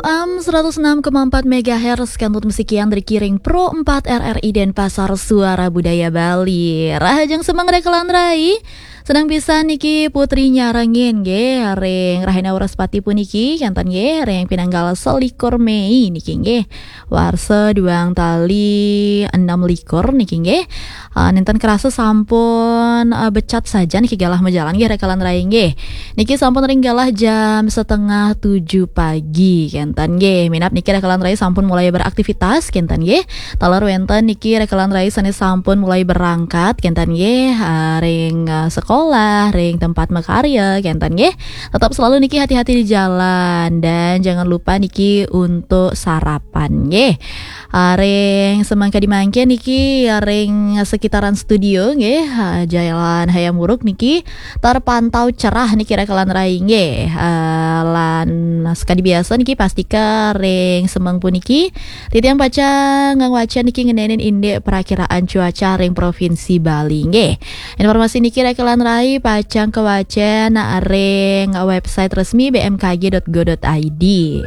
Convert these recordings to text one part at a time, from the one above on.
AM 106,4 MHz Kantut musik yang dikiring Pro 4 RRI Denpasar Suara Budaya Bali. Rahajang semangat kelan rai. Sedang bisa niki putri nyarangin ge reng Rahina Waraspati puniki kantan ge reng pinanggala selikur Mei niki ge warsa duang tali 6 likur niki ge nenten kerasa sampun becat saja niki galah majalan ge rekalan rai ge niki sampun ringgalah jam setengah 7 pagi kantan ge minap niki rekalan rai sampun mulai beraktivitas kantan ge talar wenten niki rekalan rai sanes sampun mulai berangkat kantan ge reng sekolah ring tempat makarya kentan nggih. Tetap selalu niki hati-hati di jalan dan jangan lupa niki untuk sarapan nggih. Ring semangka dimangke niki ring sekitaran studio nggih jalan Hayam Wuruk niki terpantau cerah niki rekalan rai nggih. Lan sekali biasa niki pastika ring semang puniki titiang baca ngwaca niki ngenenen indek perakiraan cuaca ring provinsi Bali nggih. Informasi niki rekalan rai pacang kewaca na ring website resmi bmkg.go.id.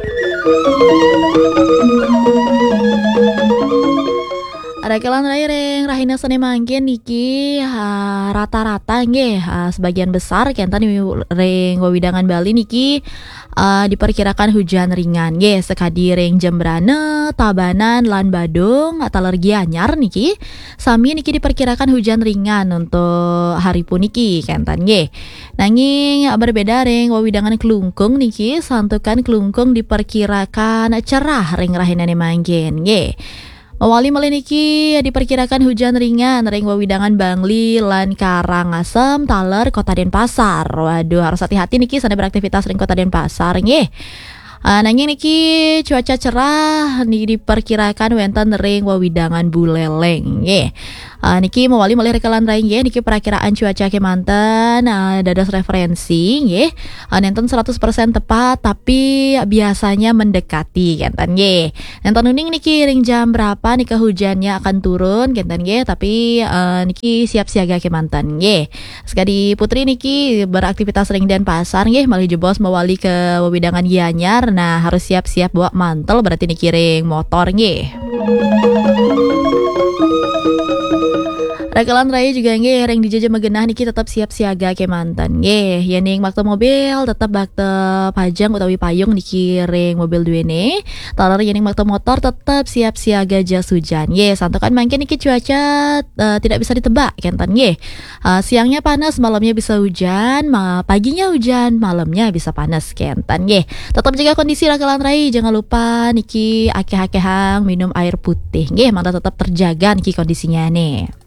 Rekalan rai ring Rahina Sene mangkin niki rata-rata nggih sebagian besar kentan ring wawidangan Bali niki diperkirakan hujan ringan nggih sekadi ring Jembrane, Tabanan, lan Badung atau Lergi Anyar niki sami niki diperkirakan hujan ringan untuk hari puniki kentan nggih. Nanging berbeda ring wawidangan Kelungkung niki santukan Kelungkung diperkirakan cerah ring Rahina ne mangkin nggih. Mawali meliniki diperkirakan hujan ringan ring wawidangan Bangli lan Karangasem Taler Kota Denpasar. Waduh harus hati-hati niki sana beraktivitas ring Kota Denpasar nggih. Nanging niki cuaca cerah niki diperkirakan wenten ring wawidangan Buleleng nggih. Niki mawali malih rekalan rai nggih niki perakiraan cuaca kemanten dados referensi nggih. Nenten 100% tepat tapi biasanya mendekati kenten nggih. Nenten uning niki ring jam berapa nika hujannya akan turun kenten nggih tapi niki siap siaga kemanten nggih. Sekali putri niki beraktivitas ring Denpasar nggih malih jebos mawali ke wawidangan Gianyar. Nah harus siap-siap bawa mantel berarti niki ring motor nggih. Rekalan raya juga nggih ring dijajah megenah niki tetap siap siaga kemanten nggih. Yening makta mobil tetap bakta pajang utawi payung niki ring mobil duene. Talar yening makta motor tetap siap siaga jas hujan nggih. Santukan mangke niki cuaca tidak bisa ditebak kenten nggih. Siangnya panas, malamnya bisa hujan, paginya hujan, malamnya bisa panas kenten nggih. Tetap jaga kondisi rekalan raya, jangan lupa niki akeh-akehang minum air putih nggih. Mantap tetap terjaga niki kondisinya nih.